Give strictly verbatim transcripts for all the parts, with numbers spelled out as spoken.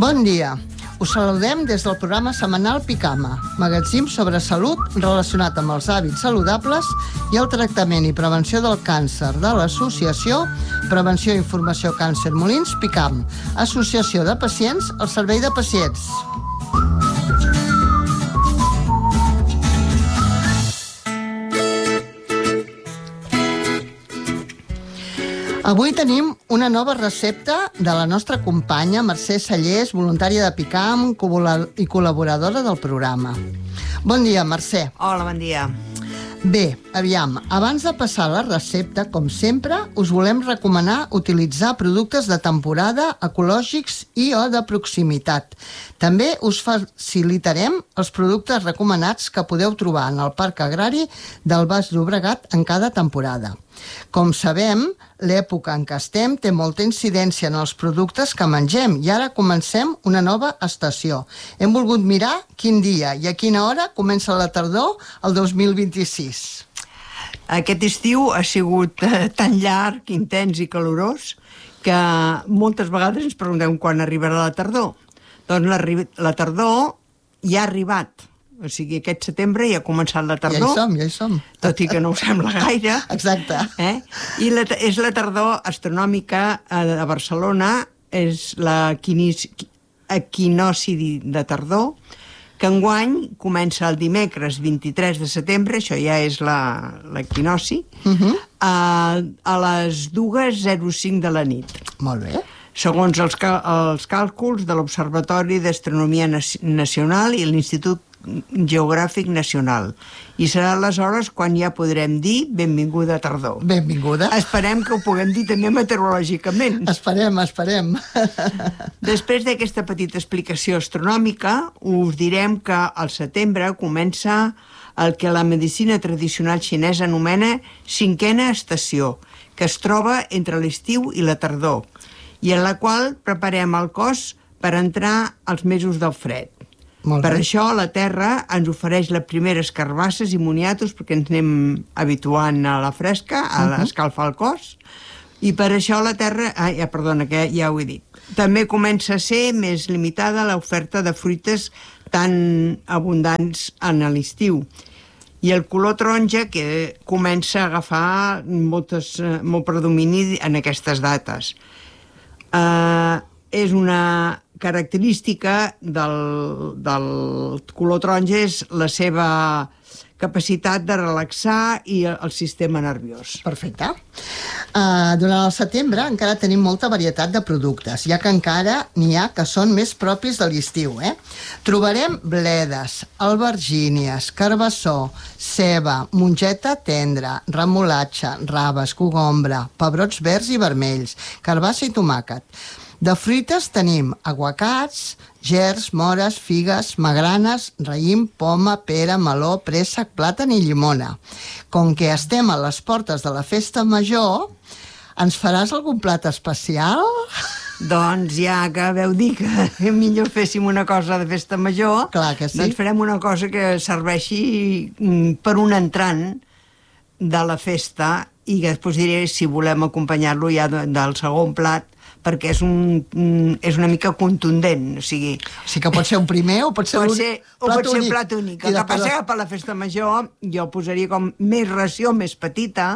Bon dia. Us saludem des del programa setmanal Picama, magatzim sobre salut relacionat amb els hàbits saludables i el tractament i prevenció del càncer de l'associació Prevenció i Informació Càncer Molins Picam, associació de pacients al servei de pacients. Avui tenim una nova recepta de la nostra companya Mercè Sallés, voluntària de Picam i col·laboradora del programa. Bon dia, Mercè. Hola, bon dia. Bé, aviam, abans de passar a la recepta, com sempre, us volem recomanar utilitzar productes de temporada, ecològics i o de proximitat. També us facilitarem els productes recomanats que podeu trobar en el Parc Agrari del Baix Llobregat en cada temporada. Com sabem, l'època en què estem té molta incidència en els productes que mengem i ara comencem una nova estació. Hem volgut mirar quin dia i a quina hora comença la tardor el dos mil vint-i-sis. Aquest estiu ha sigut eh, tan llarg, intens i calorós que moltes vegades ens preguntem quan arribarà la tardor. Doncs la, la tardor ja ha arribat. O sigui, aquest setembre ja ha començat la tardor. Ja hi som, ja hi som. Tot i que no ho sembla gaire. Exacte. Eh? I la, és la tardor astronòmica a Barcelona, és la equinoci de tardor, que enguany comença el dimecres vint-i-tres de setembre, això ja és l'equinoci, uh-huh. a, a les dues zero cinc de la nit. Molt bé. Segons els, els càlculs de l'Observatori d'Astronomia Nacional i l'Institut Geogràfic Nacional. I serà aleshores quan ja podrem dir benvinguda tardor. Benvinguda. Esperem que ho puguem dir també meteorològicament. Esperem, esperem. Després d'aquesta petita explicació astronòmica, us direm que al setembre comença el que la medicina tradicional xinesa anomena cinquena estació, que es troba entre l'estiu i la tardor, i en la qual preparem el cos per entrar als mesos del fred. Per això la Terra ens ofereix les primeres carbasses i moniatos perquè ens anem habituant a la fresca, a l'escalfar el cos, i per això la Terra... Ah, ja, perdona, que ja ho he dit. També comença a ser més limitada l'oferta de fruites tan abundants en l'estiu. I el color taronja que comença a agafar moltes, molt predomini en aquestes dates. Uh, és una característica del, del color taronja és la seva capacitat de relaxar i el sistema nerviós. Perfecte. Uh, durant el setembre encara tenim molta varietat de productes, ja que encara n'hi ha que són més propis de l'estiu. Eh? Trobarem bledes, albergínies, carbassó, ceba, mongeta tendra, remolatxa, raves, cogombra, pebrots verds i vermells, carbassa i tomàquet. De fruites tenim aguacats, gers, mores, figues, magranes, raïm, poma, pera, meló, préssec, plàtan i llimona. Com que estem a les portes de la festa major, ens faràs algun plat especial? Doncs ja que veu dir que millor féssim una cosa de festa major, clar que sí. Doncs farem una cosa que serveixi per un entrant de la festa i després diré si volem acompanyar-lo ja del segon plat, perquè és, un, és una mica contundent, o sigui... O sigui que pot ser un primer o pot ser, pot un, ser, o plat pot ser únic. un plat únic. El que passa que per la festa major jo posaria com més ració, més petita,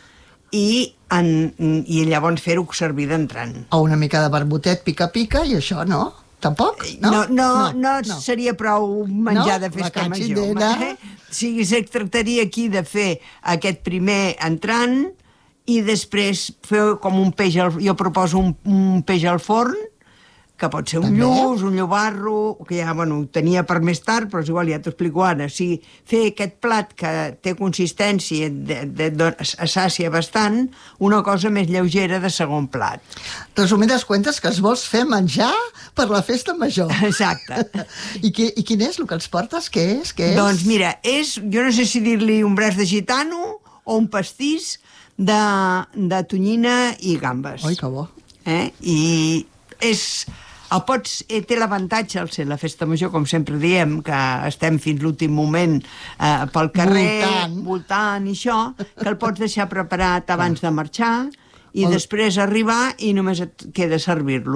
i, en, i llavors fer-ho servir d'entrant. O una mica de vermutet pica-pica i això, no? Tampoc? No, no, no, no, no seria prou menjar no? de festa major. Eh? O sigui, es tractaria aquí de fer aquest primer entrant i després fer com un peix, al, jo proposo un, un peix al forn, que pot ser un també? Lluç, un llobarro, que ja, bueno, ho tenia per més tard, però és igual, ja t'ho explico ara. O sigui, fer aquest plat que té consistència, de, de, de, es sàcia bastant, una cosa més lleugera de segon plat. Resumides cuentes, que es vols fer menjar per la festa major. Exacte. I, qui, I quin és el que ens portes? Què és? Què és? Doncs mira, és, jo no sé si dir-li un braç de gitano o un pastís de, de tonyina i gambes. Oi, que bo. Eh? I és... El pots, eh, té l'avantatge al ser la festa major, com sempre diem, que estem fins l'últim moment eh, pel carrer, voltant. voltant i això, que el pots deixar preparat abans de marxar i oh. després arribar i només et queda servir-lo.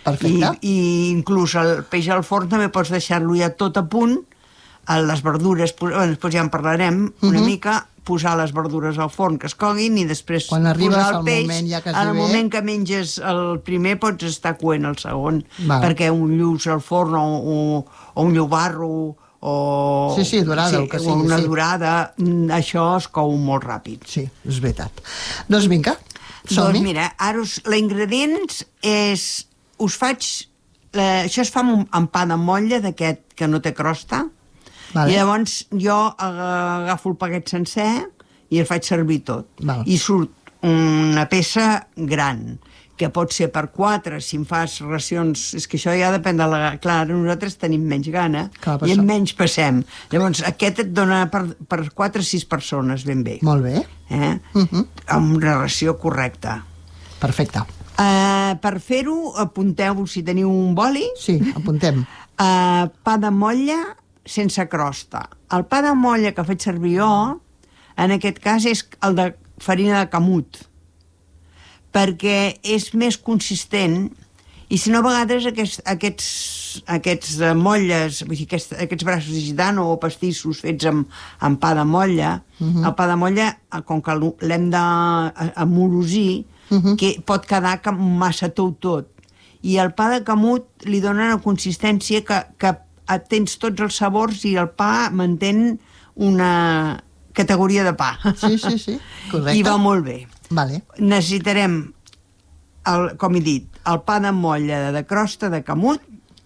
Perfecte. I, i inclús el peix al forn també pots deixar-lo ja tot a punt, les verdures, bueno, després ja en parlarem una uh-huh. mica, posar les verdures al forn que es coguin i després quan arribes posar el al peix. Moment ja quasi en el bé. moment que menges el primer pots estar coent el segon, Val. perquè un lluç al forn o, o, o un llobarro o, sí, sí, dorada, sí, el que sigui, o una sí. dorada, això es cou molt ràpid. Sí, és veritat. Doncs vinga, som-hi. Doncs mira, ara us, l'ingredients és... Us faig... Eh, això es fa amb, amb pa de motlla d'aquest que no té crosta. Vale. I llavors jo agafo el paquet sencer i el faig servir tot. Val. I surt una peça gran, que pot ser per quatre, si em fas racions... És que això ja depèn de la... Clar, nosaltres tenim menys gana Clar, i en això. menys passem. Llavors, aquest et dona per, per quatre o sis persones ben bé. Molt bé. Eh? Uh-huh. Amb una ració correcta. Perfecte. Uh, per fer-ho, apunteu, si teniu un boli... Sí, apuntem. Uh, pa de motlla sense crosta. El pa de motlla que faig servir jo, en aquest cas, és el de farina de camut, perquè és més consistent i si no a vegades aquests, aquests, aquests motlles, vull dir, aquests, aquests braços de gitano o pastissos fets amb, amb pa de motlla, uh-huh. el pa de motlla, com que l'hem d'amorosir, uh-huh. que pot quedar massa tou tot. I el pa de camut li dona una consistència que, que tens tots els sabors i el pa mantén una categoria de pa. Sí, sí, sí, correcte. I va molt bé. Vale. Necessitarem, el, com he dit, el pa de motlla de crosta de camut,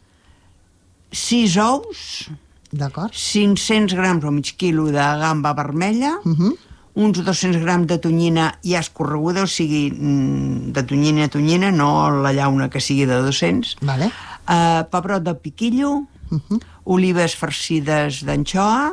sis ous, cinc-cents grams o mig quilo de gamba vermella, uh-huh. uns dos-cents grams de tonyina ja escorreguda, o sigui, de tonyina a tonyina, no la llauna que sigui de dos-cents, vale. uh, pebrot de piquillo, uh-huh. olives farcides d'anxoa,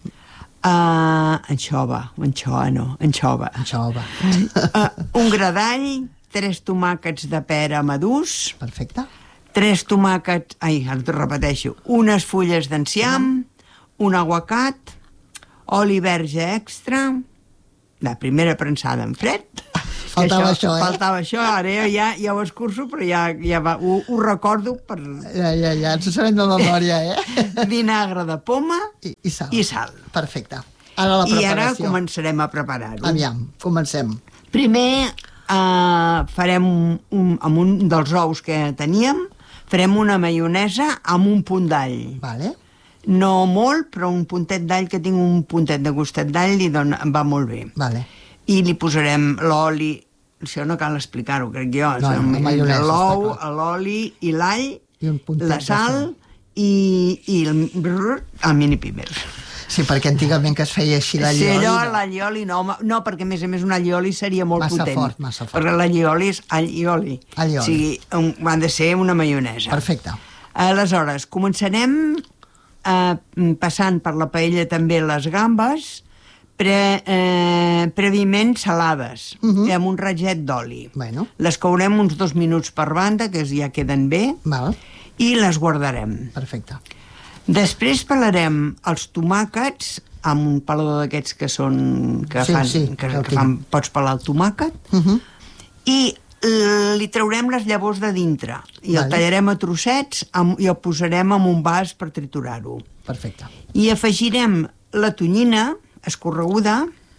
uh, anxova, anxoa no, anxova, anxova. uh, un gra d'all, tres tomàquets de pera madurs, perfecte, tres tomàquets, ai, ara t'ho repeteixo, unes fulles d'enciam, un aguacat, oli verge extra, la primera prensada en fred. Faltava això, això, eh? Faltava això, ara ja, ja ho escurço, però ja, ja va, ho, ho recordo per... Ja, ja, ja, ens ho sabem de memòria, eh? Vinagre de poma i, i, sal. i sal. Perfecte. Ara la preparació. I ara començarem a preparar-ho. Aviam, comencem. Primer eh, farem un, un, amb un dels ous que teníem, farem una maionesa amb un punt d'all. Vale. No molt, però un puntet d'all, que tinc un puntet de gustet d'all i dona, va molt bé. Vale. I li posarem l'oli, això no cal explicar-ho, crec jo, no, l'ou, l'oli i l'all, la sal i, i el, el mini pimer. Sí, perquè antigament que es feia així l'allioli... Sí, allò, l'allioli no, no, perquè a més a més un allioli seria molt massa potent. Fort, massa fort. Perquè l'allioli és allioli. Allioli. O sigui, un, han de ser una maionesa. Perfecte. Aleshores, començarem eh, passant per la paella també les gambes, pre, eh, prèviament salades, uh-huh. amb un raget d'oli. Bueno. Les courem uns dos minuts per banda, que ja queden bé, val. I les guardarem. Perfecte. Després pelarem els tomàquets amb un pelador d'aquests que són... que, sí, fan, sí, que, que fan, pots pelar el tomàquet, uh-huh. i li traurem les llavors de dintre i vale. El tallarem a trossets amb, i el posarem en un vas per triturar-ho. Perfecte. I afegirem la tonyina escorreguda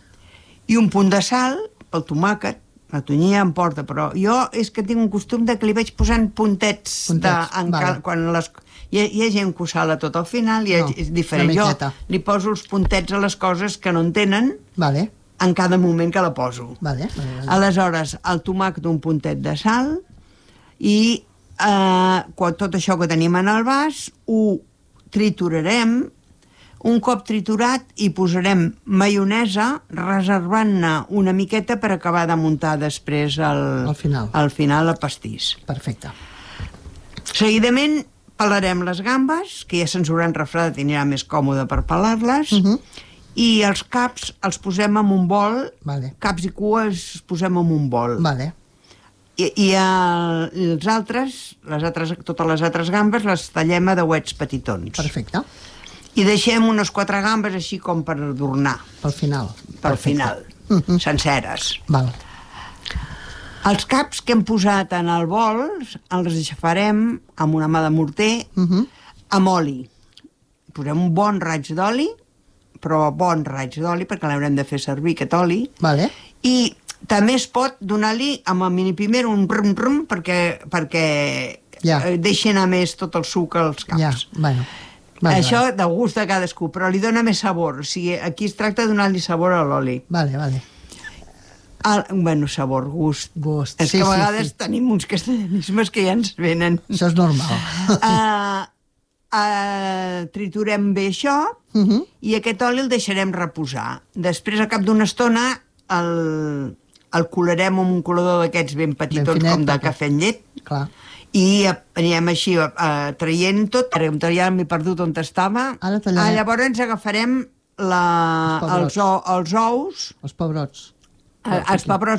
i un punt de sal pel tomàquet. La tonyina em porta, però jo és que tinc un costum de que li vaig posant puntets, puntets de, en vale. Cal, quan les... Hi ha, hi ha gent que ho sala tot al final i no, és diferent. Jo li poso els puntets a les coses que no en tenen vale. En cada moment que la poso. Vale, vale, vale. Aleshores, el tomàquet un puntet de sal i eh, quan tot això que tenim en el vas ho triturarem. Un cop triturat hi posarem maionesa, reservant-ne una miqueta per acabar de muntar després el, al final. Al final el pastís. Perfecte. Seguidament pelarem les gambes, que ja se'ns hauran refredat i anirà més còmode per pelar-les, uh-huh. i els caps els posem en un bol, vale. Caps i cues els posem en un bol. Vale. I, i el, els altres, les altres, totes les altres gambes les tallem a dauets petitons. Perfecte. I deixem unes quatre gambes així com per adornar. Pel final. Pel Perfecte. Final, uh-huh. senceres. Val. Els caps que hem posat en el bol els aixafarem amb una mà de morter uh -huh. amb oli. Posem un bon raig d'oli, però bon raig d'oli, perquè l'haurem de fer servir, aquest oli. Vale. I també es pot donar-li amb el miniprimer un rum-rum perquè, perquè ja. deixi anar més tot el suc als caps. Ja, bueno. Vale, Això vale. de gust de cadascú, però li dona més sabor. O sigui, aquí es tracta de donar-li sabor a l'oli. Vale, vale. El, bueno, sabor, gust. Gust. És sí, que a vegades sí, sí. tenim uns castellanismes que ja ens venen. Això és normal. uh, uh, triturem bé això uh -huh. i aquest oli el deixarem reposar. Després, al cap d'una estona, el, el colarem amb un colador d'aquests ben petitons, ben finet, com de cafè amb llet. Clar. I anirem així uh, traient tot. Ara ja m'he perdut on estava. Ara tallarem. Ah, llavors ens agafarem la, els, els, els ous. Els pebrots. Els pebrots